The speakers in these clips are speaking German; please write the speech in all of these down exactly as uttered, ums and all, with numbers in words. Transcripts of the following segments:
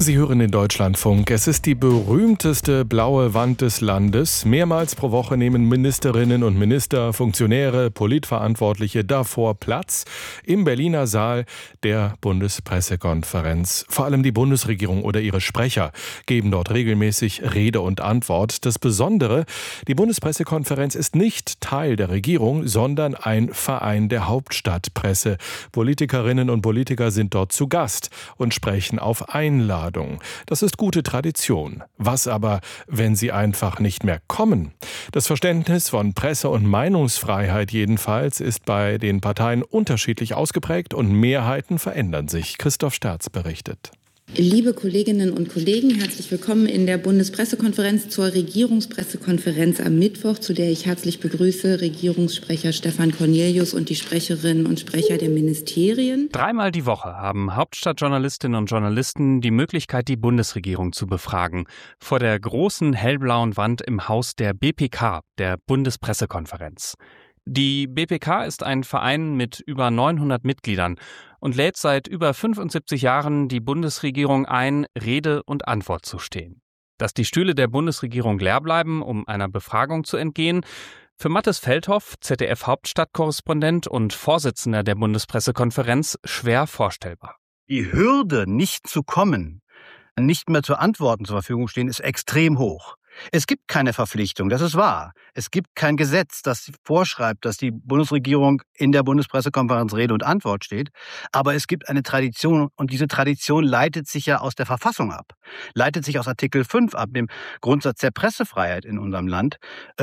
Sie hören den Deutschlandfunk. Es ist die berühmteste blaue Wand des Landes. Mehrmals pro Woche nehmen Ministerinnen und Minister, Funktionäre, Politverantwortliche davor Platz im Berliner Saal der Bundespressekonferenz. Vor allem die Bundesregierung oder ihre Sprecher geben dort regelmäßig Rede und Antwort. Das Besondere, die Bundespressekonferenz ist nicht Teil der Regierung, sondern ein Verein der Hauptstadtpresse. Politikerinnen und Politiker sind dort zu Gast und sprechen auf Einladung. Das ist gute Tradition. Was aber, wenn sie einfach nicht mehr kommen? Das Verständnis von Presse- und Meinungsfreiheit jedenfalls ist bei den Parteien unterschiedlich ausgeprägt und Mehrheiten verändern sich. Christoph Sterz berichtet. Liebe Kolleginnen und Kollegen, herzlich willkommen in der Bundespressekonferenz zur Regierungspressekonferenz am Mittwoch, zu der ich herzlich begrüße Regierungssprecher Stefan Cornelius und die Sprecherinnen und Sprecher der Ministerien. Dreimal die Woche haben Hauptstadtjournalistinnen und Journalisten die Möglichkeit, die Bundesregierung zu befragen. Vor der großen hellblauen Wand im Haus der B P K, der Bundespressekonferenz. Die B P K ist ein Verein mit über neunhundert Mitgliedern und lädt seit über fünfundsiebzig Jahren die Bundesregierung ein, Rede und Antwort zu stehen. Dass die Stühle der Bundesregierung leer bleiben, um einer Befragung zu entgehen, für Mathis Feldhoff, Z D F-Hauptstadtkorrespondent und Vorsitzender der Bundespressekonferenz, schwer vorstellbar. Die Hürde, nicht zu kommen, nicht mehr zu Antworten zur Verfügung stehen, ist extrem hoch. Es gibt keine Verpflichtung, das ist wahr. Es gibt kein Gesetz, das vorschreibt, dass die Bundesregierung in der Bundespressekonferenz Rede und Antwort steht. Aber es gibt eine Tradition und diese Tradition leitet sich ja aus der Verfassung ab. Leitet sich aus Artikel fünf ab, dem Grundsatz der Pressefreiheit in unserem Land.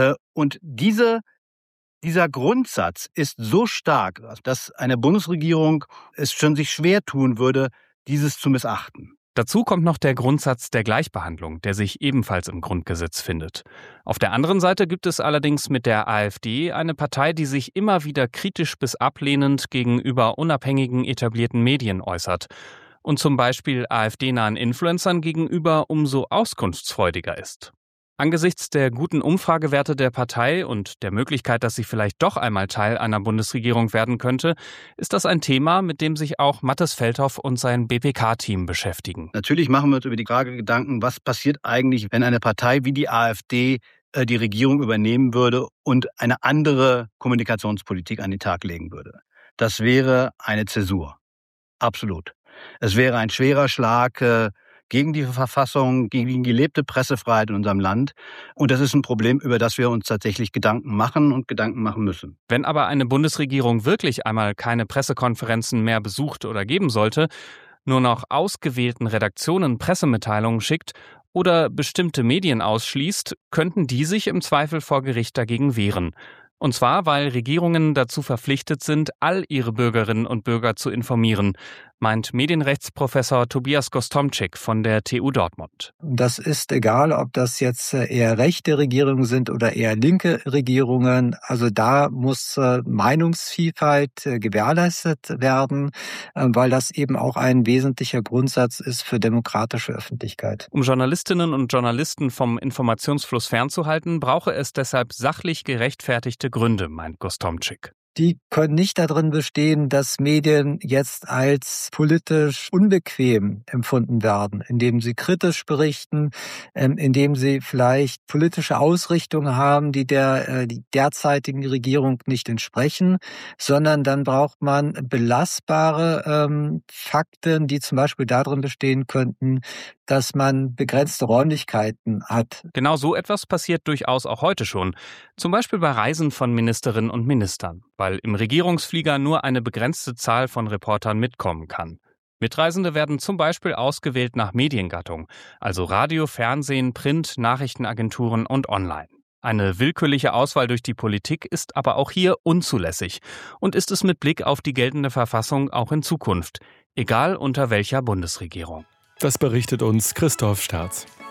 Und diese Dieser Grundsatz ist so stark, dass eine Bundesregierung es schon sich schwer tun würde, dieses zu missachten. Dazu kommt noch der Grundsatz der Gleichbehandlung, der sich ebenfalls im Grundgesetz findet. Auf der anderen Seite gibt es allerdings mit der AfD eine Partei, die sich immer wieder kritisch bis ablehnend gegenüber unabhängigen etablierten Medien äußert und zum Beispiel AfD-nahen Influencern gegenüber umso auskunftsfreudiger ist. Angesichts der guten Umfragewerte der Partei und der Möglichkeit, dass sie vielleicht doch einmal Teil einer Bundesregierung werden könnte, ist das ein Thema, mit dem sich auch Mathis Feldhoff und sein B P K-Team beschäftigen. Natürlich machen wir uns über die Frage Gedanken, was passiert eigentlich, wenn eine Partei wie die AfD äh, die Regierung übernehmen würde und eine andere Kommunikationspolitik an den Tag legen würde. Das wäre eine Zäsur. Absolut. Es wäre ein schwerer Schlag äh, gegen die Verfassung, gegen die gelebte Pressefreiheit in unserem Land. Und das ist ein Problem, über das wir uns tatsächlich Gedanken machen und Gedanken machen müssen. Wenn aber eine Bundesregierung wirklich einmal keine Pressekonferenzen mehr besucht oder geben sollte, nur noch ausgewählten Redaktionen Pressemitteilungen schickt oder bestimmte Medien ausschließt, könnten die sich im Zweifel vor Gericht dagegen wehren. Und zwar, weil Regierungen dazu verpflichtet sind, all ihre Bürgerinnen und Bürger zu informieren, meint Medienrechtsprofessor Tobias Gostomczyk von der T U Dortmund. Das ist egal, ob das jetzt eher rechte Regierungen sind oder eher linke Regierungen. Also da muss Meinungsvielfalt gewährleistet werden, weil das eben auch ein wesentlicher Grundsatz ist für demokratische Öffentlichkeit. Um Journalistinnen und Journalisten vom Informationsfluss fernzuhalten, brauche es deshalb sachlich gerechtfertigte Gründe, meint Gostomczyk. Die können nicht darin bestehen, dass Medien jetzt als politisch unbequem empfunden werden, indem sie kritisch berichten, indem sie vielleicht politische Ausrichtungen haben, die der die derzeitigen Regierung nicht entsprechen, sondern dann braucht man belastbare ähm, Fakten, die zum Beispiel darin bestehen könnten, dass man begrenzte Räumlichkeiten hat. Genau so etwas passiert durchaus auch heute schon. Zum Beispiel bei Reisen von Ministerinnen und Ministern, weil im Regierungsflieger nur eine begrenzte Zahl von Reportern mitkommen kann. Mitreisende werden zum Beispiel ausgewählt nach Mediengattung, also Radio, Fernsehen, Print, Nachrichtenagenturen und online. Eine willkürliche Auswahl durch die Politik ist aber auch hier unzulässig und ist es mit Blick auf die geltende Verfassung auch in Zukunft, egal unter welcher Bundesregierung. Das berichtet uns Christoph Sterz.